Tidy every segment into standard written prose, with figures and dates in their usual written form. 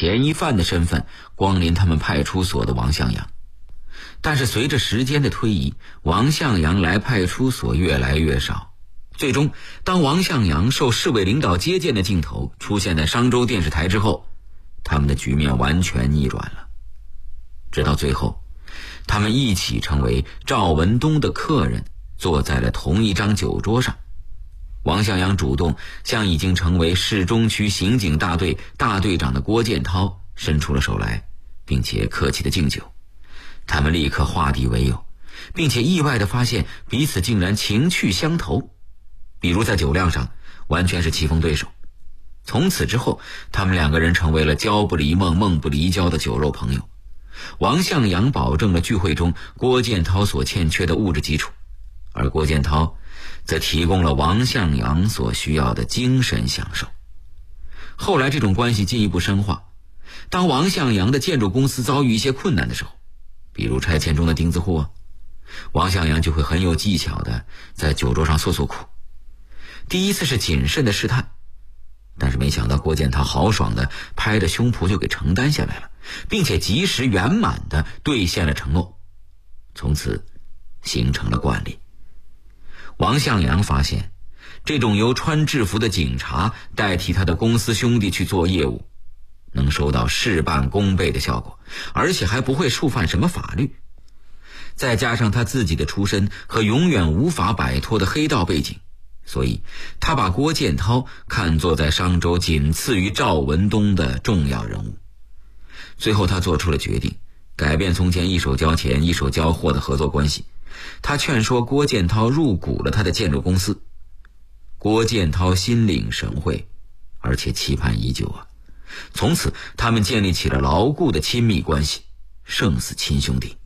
嫌疑犯的身份光临他们派出所的王向阳。但是随着时间的推移，王向阳来派出所越来越少。最终，当王向阳受市委领导接见的镜头出现在商州电视台之后，他们的局面完全逆转了。直到最后，他们一起成为赵文东的客人，坐在了同一张酒桌上。王向阳主动向已经成为市中区刑警大队大队长的郭建涛伸出了手来，并且客气地敬酒。他们立刻化敌为友，并且意外地发现彼此竟然情趣相投，比如在酒量上完全是棋逢对手。从此之后，他们两个人成为了交不离梦梦不离交的酒肉朋友。王向阳保证了聚会中郭建涛所欠缺的物质基础，而郭建涛则提供了王向阳所需要的精神享受。后来这种关系进一步深化，当王向阳的建筑公司遭遇一些困难的时候，比如拆迁中的钉子户王向阳就会很有技巧的在酒桌上诉诉苦。第一次是谨慎的试探，但是没想到郭建涛豪爽的拍着胸脯就给承担下来了，并且及时圆满的兑现了承诺，从此形成了惯例。王向阳发现，这种由穿制服的警察代替他的公司兄弟去做业务，能收到事半功倍的效果，而且还不会触犯什么法律。再加上他自己的出身和永远无法摆脱的黑道背景，所以他把郭建涛看作在商州仅次于赵文东的重要人物。最后他做出了决定，改变从前一手交钱一手交货的合作关系。他劝说郭建涛入股了他的建筑公司。郭建涛心领神会，而且期盼已久从此他们建立起了牢固的亲密关系，胜似亲兄弟。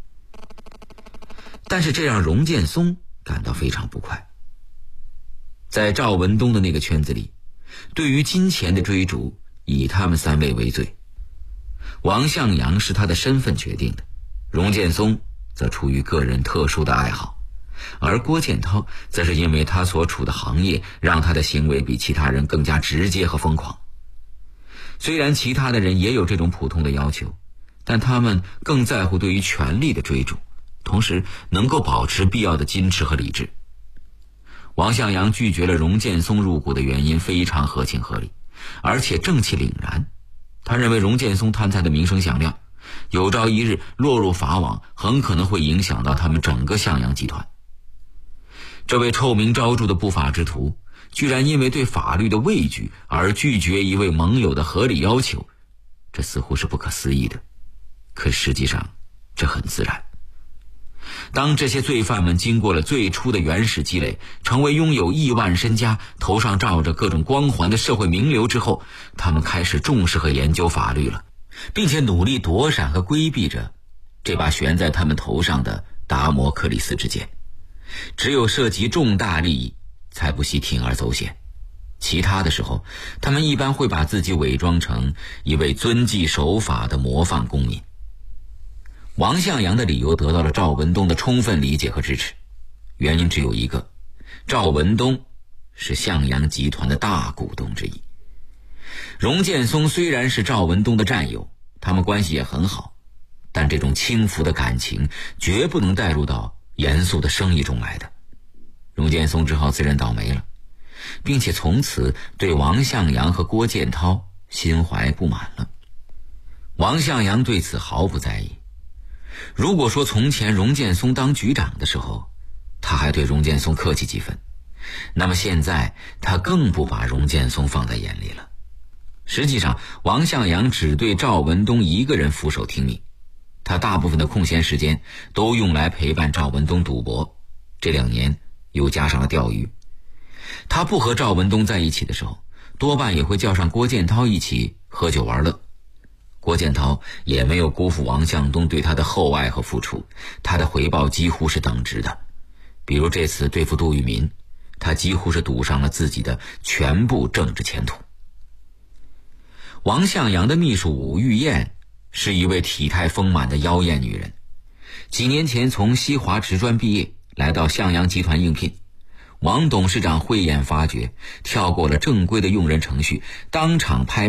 但是这让荣建松感到非常不快。在赵文东的那个圈子里，对于金钱的追逐以他们三位为最。王向阳是他的身份决定的，荣建松则出于个人特殊的爱好，而郭建涛则是因为他所处的行业让他的行为比其他人更加直接和疯狂。虽然其他的人也有这种普通的要求，但他们更在乎对于权力的追逐，同时能够保持必要的矜持和理智。王向阳拒绝了荣建松入股的原因非常合情合理，而且正气凛然。他认为荣建松贪财的名声响亮，有朝一日落入法网，很可能会影响到他们整个向阳集团。这位臭名昭著的不法之徒居然因为对法律的畏惧而拒绝一位盟友的合理要求，这似乎是不可思议的，可实际上这很自然。当这些罪犯们经过了最初的原始积累，成为拥有亿万身家、头上罩着各种光环的社会名流之后，他们开始重视和研究法律了，并且努力躲闪和规避着这把悬在他们头上的达摩克里斯之剑。只有涉及重大利益才不惜铤而走险，其他的时候他们一般会把自己伪装成一位遵纪守法的模范公民。王向阳的理由得到了赵文东的充分理解和支持，原因只有一个，赵文东是向阳集团的大股东之一。荣建松虽然是赵文东的战友，他们关系也很好，但这种轻浮的感情绝不能带入到严肃的生意中来的。荣建松只好自认倒霉了，并且从此对王向阳和郭建涛心怀不满了。王向阳对此毫不在意。如果说从前荣建松当局长的时候，他还对荣建松客气几分，那么现在他更不把荣建松放在眼里了。实际上，王向阳只对赵文东一个人俯首听命，他大部分的空闲时间都用来陪伴赵文东赌博，这2年又加上了钓鱼。他不和赵文东在一起的时候，多半也会叫上郭建涛一起喝酒玩乐。郭建涛也没有辜负王向东对他的厚爱和付出，他的回报几乎是等值的。比如这次对付杜聿明，他几乎是赌上了自己的全部政治前途。王向阳的秘书武玉燕是一位体态丰满的妖艳女人，几年前从西华职专毕业，来到向阳集团应聘。王董事长慧眼发觉，跳过了正规的用人程序，当场拍板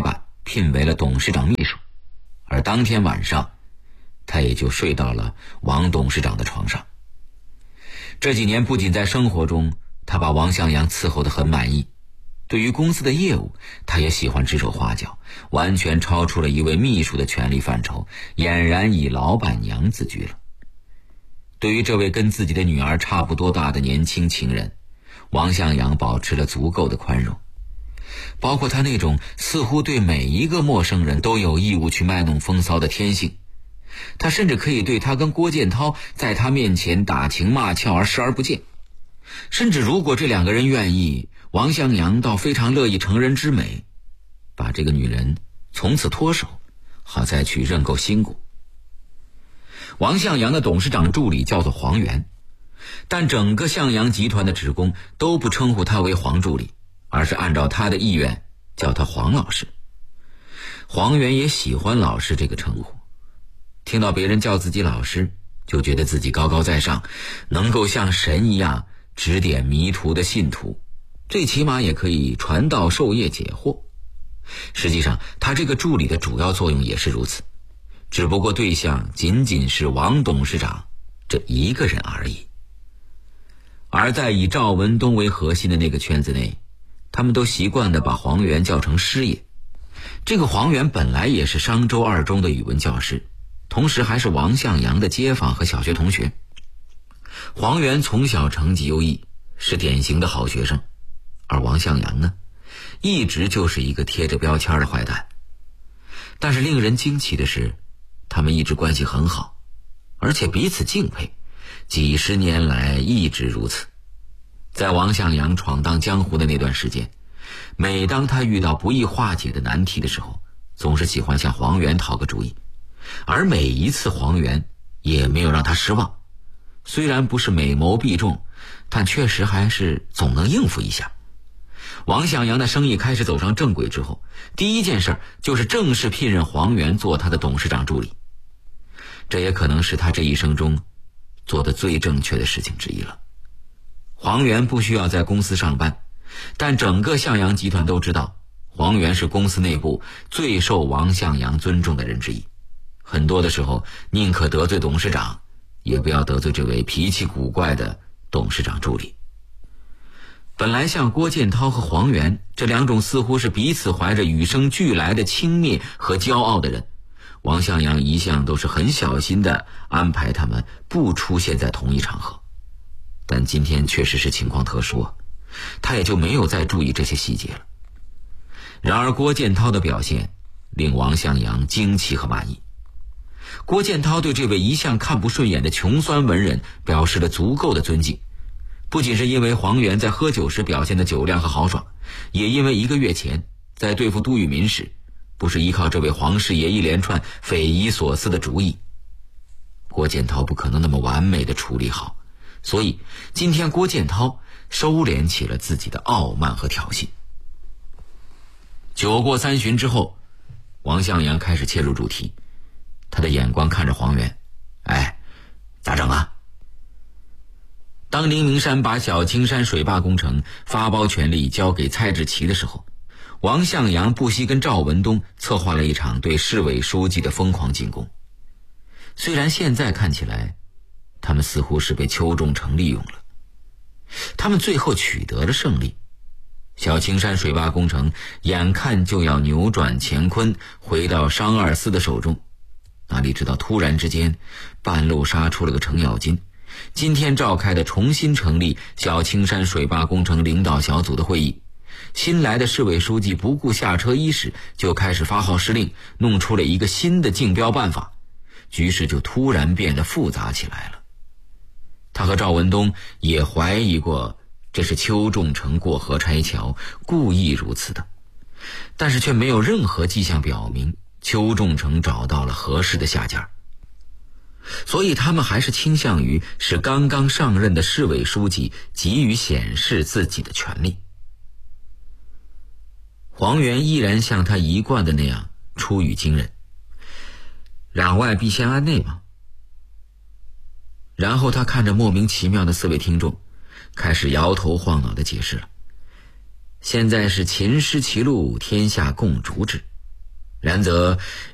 聘为了董事长秘书，而当天晚上他也就睡到了王董事长的床上。这几年不仅在生活中他把王向阳伺候得很满意，对于公司的业务他也喜欢指手画脚，完全超出了一位秘书的权力范畴，俨然以老板娘自居了。对于这位跟自己的女儿差不多大的年轻情人，王向阳保持了足够的宽容，包括他那种似乎对每一个陌生人都有义务去卖弄风骚的天性。他甚至可以对他跟郭建涛在他面前打情骂俏而视而不见，甚至如果这两个人愿意，王向阳倒非常乐意成人之美，把这个女人从此脱手，好再去认购新股。王向阳的董事长助理叫做黄元，但整个向阳集团的职工都不称呼他为黄助理，而是按照他的意愿叫他黄老师。黄元也喜欢老师这个称呼，听到别人叫自己老师，就觉得自己高高在上，能够像神一样指点迷途的信徒，最起码也可以传道授业解惑。实际上他这个助理的主要作用也是如此，只不过对象仅仅是王董事长这一个人而已。而在以赵文东为核心的那个圈子内，他们都习惯地把黄元叫成师爷。这个黄元本来也是商州二中的语文教师，同时还是王向阳的街坊和小学同学。黄元从小成绩优异，是典型的好学生，而王向阳呢，一直就是一个贴着标签的坏蛋。但是令人惊奇的是，他们一直关系很好，而且彼此敬佩，几十年来一直如此。在王向阳闯荡江湖的那段时间，每当他遇到不易化解的难题的时候，总是喜欢向黄元讨个主意，而每一次黄元也没有让他失望。虽然不是每谋必中，但确实还是总能应付一下。王向阳的生意开始走上正轨之后，第一件事就是正式聘任黄元做他的董事长助理。这也可能是他这一生中做的最正确的事情之一了。黄元不需要在公司上班，但整个向阳集团都知道，黄元是公司内部最受王向阳尊重的人之一。很多的时候，宁可得罪董事长，也不要得罪这位脾气古怪的董事长助理。本来像郭建涛和黄元这两种似乎是彼此怀着与生俱来的轻蔑和骄傲的人，王向阳一向都是很小心地安排他们不出现在同一场合。但今天确实是情况特殊，他也就没有再注意这些细节了。然而郭建涛的表现令王向阳惊奇和满意。郭建涛对这位一向看不顺眼的穷酸文人表示了足够的尊敬，不仅是因为黄元在喝酒时表现的酒量和豪爽，也因为1个月前在对付都宇民时，不是依靠这位黄师爷一连串匪夷所思的主意，郭建涛不可能那么完美的处理好，所以今天郭建涛收敛起了自己的傲慢和挑衅。酒过3巡之后，王向阳开始切入主题，他的眼光看着黄元，咋整啊？当林明山把小青山水坝工程发包权力交给蔡志奇的时候，王向阳不惜跟赵文东策划了一场对市委书记的疯狂进攻。虽然现在看起来他们似乎是被邱仲成利用了，他们最后取得了胜利，小青山水坝工程眼看就要扭转乾坤，回到商二司的手中，哪里知道突然之间半路杀出了个程咬金。今天召开的重新成立小青山水坝工程领导小组的会议，新来的市委书记不顾下车伊始，就开始发号施令，弄出了一个新的竞标办法，局势就突然变得复杂起来了。他和赵文东也怀疑过这是邱仲成过河拆桥，故意如此的，但是却没有任何迹象表明邱仲成找到了合适的下家，所以他们还是倾向于使刚刚上任的市委书记急于显示自己的权力。黄元依然像他一贯的那样出语惊人，攘外必先安内嘛。然后他看着莫名其妙的4位听众，开始摇头晃脑地解释了。现在是秦失其路，天下共逐之。 然则